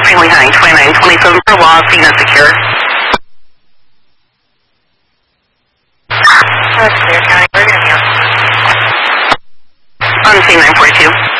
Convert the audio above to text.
Friendly High 2927 for Law, Cena Secure. That's clear, County. We're going to be on. On C942.